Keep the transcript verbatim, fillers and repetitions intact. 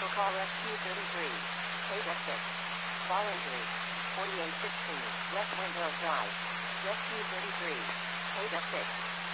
Vehicle call rescue thirty-three. Data six. Fall injury. forty-eight sixteen. West Windmill Drive. Rescue thirty-three. Data six.